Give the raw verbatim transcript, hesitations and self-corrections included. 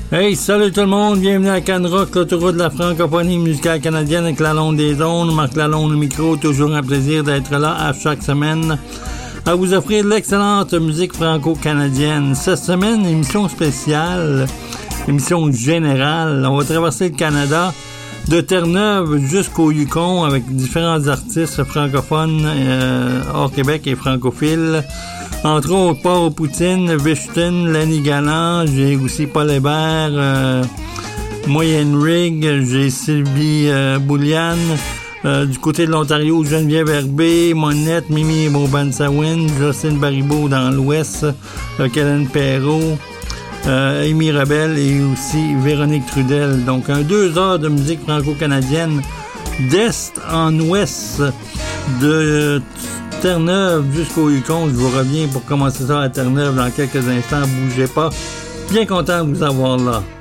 Hey, salut tout le monde, bienvenue à Can Rock, l'autoroute de la francophonie musicale canadienne avec Lalonde des ondes. Marc Lalonde au micro, toujours un plaisir d'être là à chaque semaine à vous offrir de l'excellente musique franco-canadienne. Cette semaine, émission spéciale, émission générale. On va traverser le Canada de Terre-Neuve jusqu'au Yukon avec différents artistes francophones euh, hors Québec et francophiles. Entre autres, Paul Poutine, Vichten, Lenny Galland, j'ai aussi Paul Hébert, euh, Moyenne Rig, j'ai Sylvie euh, Boulian, euh, du côté de l'Ontario, Geneviève Herbé, Monette, Mimi Bobansawin, Jocelyne Baribeau dans l'Ouest, euh, Kellen Perrault, euh, Amy Rebelle et aussi Véronique Trudel. Donc, un deux heures de musique franco-canadienne d'Est en Ouest, de Terre-Neuve jusqu'au Yukon. Je vous reviens pour commencer ça à Terre-Neuve dans quelques instants. Bougez pas. Bien content de vous avoir là.